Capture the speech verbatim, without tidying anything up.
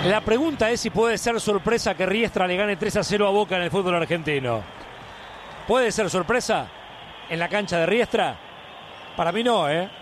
La pregunta es si puede ser sorpresa que Riestra le gane tres a cero a Boca en el fútbol argentino. ¿Puede ser sorpresa en la cancha de Riestra? Para mí no, ¿eh?